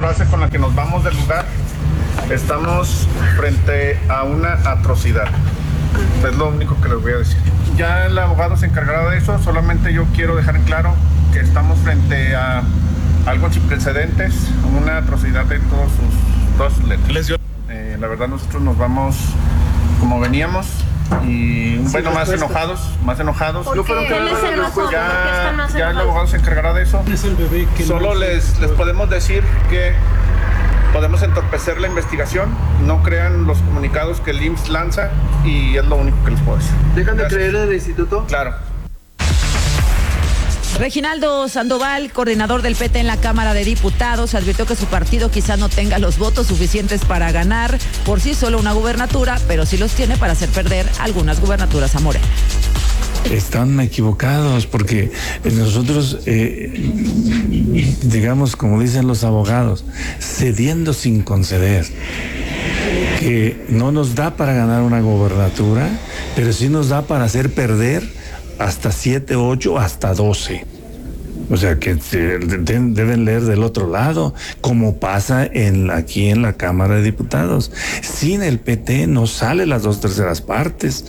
frase con la que nos vamos del lugar. Estamos frente a una atrocidad. Es lo único que les voy a decir. Ya el abogado se encargará de eso. Solamente yo quiero dejar en claro que estamos frente a algo sin precedentes, una atrocidad de todas sus letras. La verdad, nosotros nos vamos como veníamos y bueno, más enojados. ¿Por qué? ¿Cuál es el motivo? Ya el abogado se encargará de eso. Es el bebé que solo les podemos decir que podemos entorpecer la investigación. No crean los comunicados que el IMSS lanza y es lo único que les puedo decir. ¿Dejan de creer en el instituto? Claro. Reginaldo Sandoval, coordinador del PT en la Cámara de Diputados, advirtió que su partido quizá no tenga los votos suficientes para ganar por sí solo una gubernatura, pero sí los tiene para hacer perder algunas gubernaturas a Morena. Están equivocados porque nosotros, digamos, como dicen los abogados, cediendo sin conceder, que no nos da para ganar una gubernatura, pero sí nos da para hacer perder hasta 7, 8, hasta 12. O sea, que deben leer del otro lado, como pasa aquí en la Cámara de Diputados. Sin el PT no sale las 2/3 partes.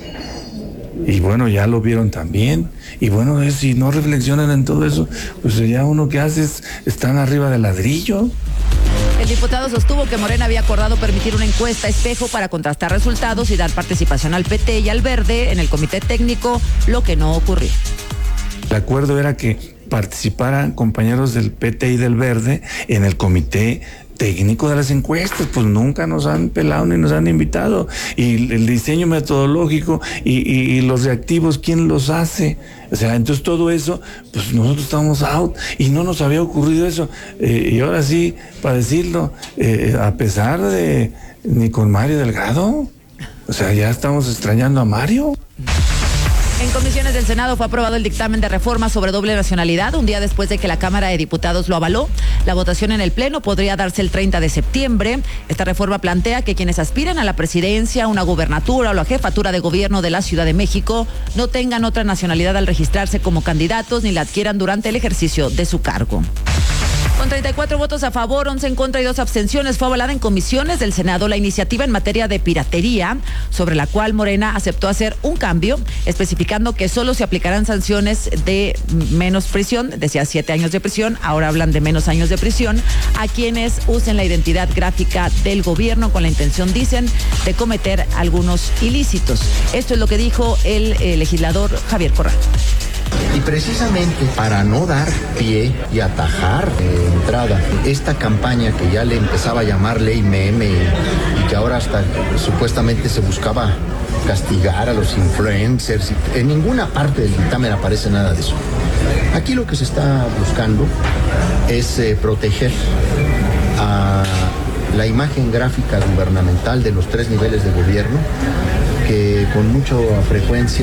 Y bueno, ya lo vieron también. Y bueno, si no reflexionan en todo eso, pues ya uno que hace es están arriba del ladrillo. El diputado sostuvo que Morena había acordado permitir una encuesta espejo para contrastar resultados y dar participación al PT y al Verde en el comité técnico, lo que no ocurrió. El acuerdo era que participaran compañeros del PT y del Verde en el comité técnico de las encuestas. Pues nunca nos han pelado ni nos han invitado. Y el diseño metodológico y los reactivos, ¿quién los hace? O sea, entonces todo eso, pues nosotros estamos out y no nos había ocurrido eso. Y ahora sí, para decirlo, a pesar de ni con Mario Delgado, o sea, ya estamos extrañando a Mario. En comisiones del Senado fue aprobado el dictamen de reforma sobre doble nacionalidad, un día después de que la Cámara de Diputados lo avaló. La votación en el Pleno podría darse el 30 de septiembre. Esta reforma plantea que quienes aspiran a la presidencia, una gubernatura o la jefatura de gobierno de la Ciudad de México no tengan otra nacionalidad al registrarse como candidatos ni la adquieran durante el ejercicio de su cargo. Con 34 votos a favor, 11 en contra y 2 abstenciones, fue avalada en comisiones del Senado la iniciativa en materia de piratería, sobre la cual Morena aceptó hacer un cambio, especificando que solo se aplicarán sanciones de menos prisión, decía 7 años de prisión, ahora hablan de menos años de prisión, a quienes usen la identidad gráfica del gobierno con la intención, dicen, de cometer algunos ilícitos. Esto es lo que dijo el legislador Javier Corral. Y precisamente para no dar pie y atajar entrada esta campaña que ya le empezaba a llamar ley meme y que ahora hasta supuestamente se buscaba castigar a los influencers, en ninguna parte del dictamen aparece nada de eso. Aquí lo que se está buscando es proteger a la imagen gráfica gubernamental de los 3 niveles de gobierno, que con mucha frecuencia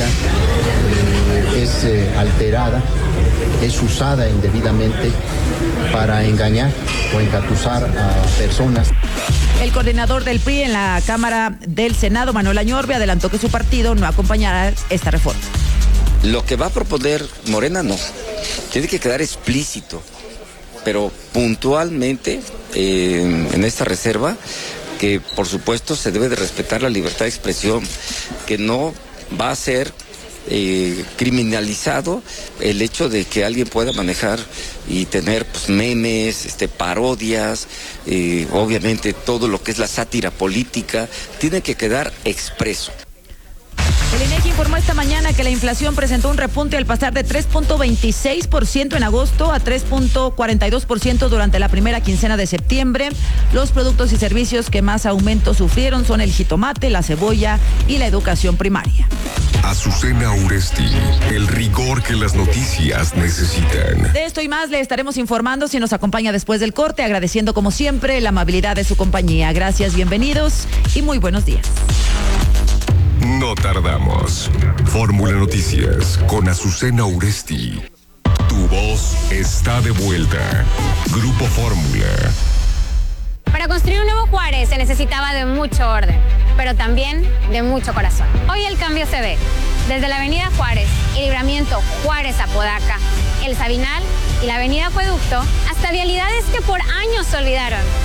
es alterada, es usada indebidamente para engañar o engatusar a personas. El coordinador del PRI en la Cámara del Senado, Manuel Añorbe, adelantó que su partido no acompañará esta reforma. Lo que va a proponer Morena no, tiene que quedar explícito, pero puntualmente en esta reserva, que por supuesto se debe de respetar la libertad de expresión, que no va a ser criminalizado el hecho de que alguien pueda manejar y tener pues, memes, parodias, obviamente todo lo que es la sátira política, tiene que quedar expreso. El INEGI informó esta mañana que la inflación presentó un repunte al pasar de 3.26% en agosto a 3.42% durante la primera quincena de septiembre. Los productos y servicios que más aumento sufrieron son el jitomate, la cebolla y la educación primaria. Azucena Uresti, el rigor que las noticias necesitan. De esto y más le estaremos informando si nos acompaña después del corte, agradeciendo como siempre la amabilidad de su compañía. Gracias, bienvenidos y muy buenos días. No tardamos. Fórmula Noticias con Azucena Uresti. Tu voz está de vuelta. Grupo Fórmula. Para construir un nuevo Juárez se necesitaba de mucho orden, pero también de mucho corazón. Hoy el cambio se ve desde la avenida Juárez y Libramiento Juárez-Apodaca, el Sabinal y la avenida Acueducto, hasta vialidades que por años se olvidaron.